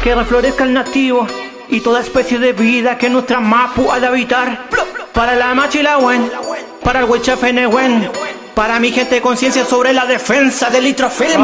que reflorezca el nativo y toda especie de vida que nuestra mapu ha de habitar. Para la machi y la wen, para el huichafenehuen, para mi gente de conciencia sobre la defensa del litrofilm.